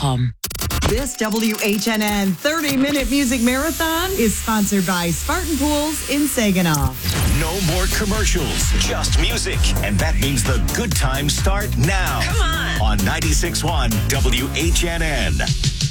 spartanpools.com. This WHNN 30-minute music marathon is sponsored by Spartan Pools in Saginaw. No more commercials, just music. And that means the good times start now. Come on. On 96.1 WHNN.